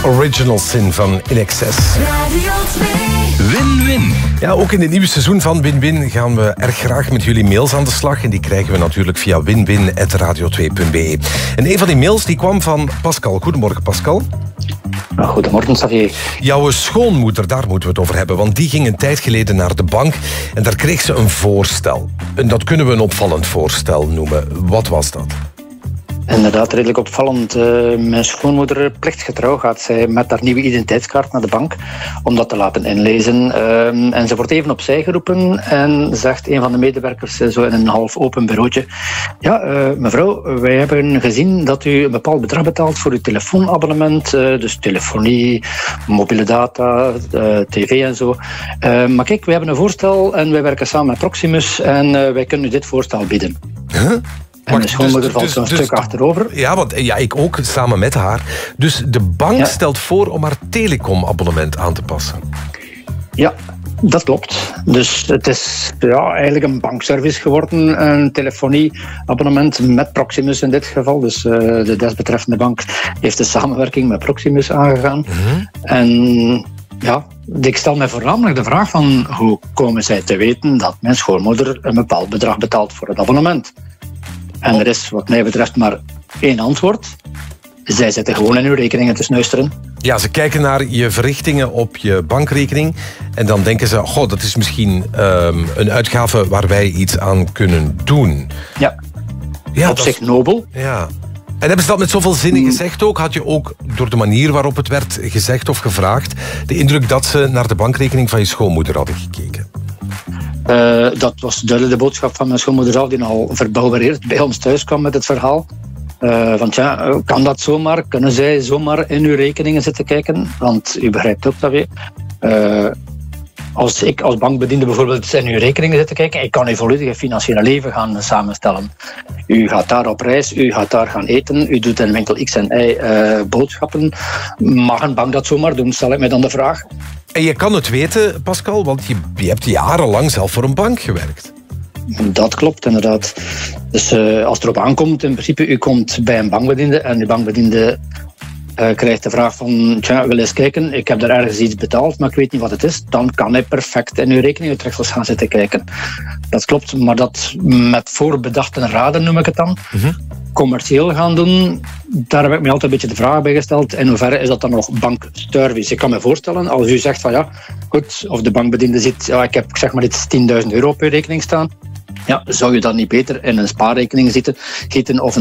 Original Sin van INXS. Radio 2. Win-win. Ja, ook in het nieuwe seizoen van Win-Win gaan we erg graag met jullie mails aan de slag. En die krijgen we natuurlijk via winwin@radio2.be. En een van die mails die kwam van Pascal. Goedemorgen, Pascal. Goedemorgen, Xavier. Jouw schoonmoeder, daar moeten we het over hebben. Want die ging een tijd geleden naar de bank en daar kreeg ze een voorstel. En dat kunnen we een opvallend voorstel noemen. Wat was dat? Inderdaad, redelijk opvallend. Mijn schoonmoeder, plichtgetrouw, gaat zij met haar nieuwe identiteitskaart naar de bank om dat te laten inlezen. En ze wordt even opzij geroepen en zegt een van de medewerkers zo in een half open bureautje: ja, mevrouw, wij hebben gezien dat u een bepaald bedrag betaalt voor uw telefoonabonnement, dus telefonie, mobiele data, tv en zo. Maar kijk, wij hebben een voorstel en wij werken samen met Proximus en wij kunnen u dit voorstel bieden. Huh? En de schoonmoeder valt zo'n stuk achterover. Ja, want ik ook, samen met haar. Dus de bank stelt voor om haar telecomabonnement aan te passen. Ja, dat klopt. Dus het is eigenlijk een bankservice geworden, een telefonieabonnement met Proximus in dit geval. Dus de desbetreffende bank heeft de samenwerking met Proximus aangegaan. Mm-hmm. En ja, ik stel mij voornamelijk de vraag van hoe komen zij te weten dat mijn schoonmoeder een bepaald bedrag betaalt voor het abonnement? En er is wat mij betreft maar één antwoord. Zij zitten gewoon in uw rekeningen te snuisteren. Ja, ze kijken naar je verrichtingen op je bankrekening en dan denken ze, goh, dat is misschien een uitgave waar wij iets aan kunnen doen. Ja, op zich nobel. Ja. En hebben ze dat met zoveel zinnen gezegd ook? Had je ook, door de manier waarop het werd gezegd of gevraagd, de indruk dat ze naar de bankrekening van je schoonmoeder hadden gekeken? Dat was duidelijk de boodschap van mijn schoonmoeder zelf, die al verbouwereerd bij ons thuis kwam met het verhaal. Want ja, kan dat zomaar? Kunnen zij zomaar in uw rekeningen zitten kijken? Want u begrijpt ook dat als ik als bankbediende bijvoorbeeld in uw rekeningen zit te kijken, ik kan uw volledige financiële leven gaan samenstellen. U gaat daar op reis, u gaat daar gaan eten, u doet in winkel X en Y boodschappen. Mag een bank dat zomaar doen, stel ik mij dan de vraag. En je kan het weten, Pascal, want je hebt jarenlang zelf voor een bank gewerkt. Dat klopt, inderdaad. Dus als het erop aankomt, in principe, u komt bij een bankbediende en uw bankbediende krijgt de vraag van, wil eens kijken, ik heb daar ergens iets betaald, maar ik weet niet wat het is, dan kan hij perfect in uw rekeninguittreksels gaan zitten kijken. Dat klopt, maar dat met voorbedachte raden, noem ik het dan, commerciëel gaan doen, daar heb ik me altijd een beetje de vraag bij gesteld. In hoeverre is dat dan nog bankservice? Ik kan me voorstellen, als u zegt van ja, goed, of de bankbediende ziet, ja, ik heb zeg maar iets 10.000 euro op uw rekening staan, ja, zou je dat niet beter in een spaarrekening gieten of een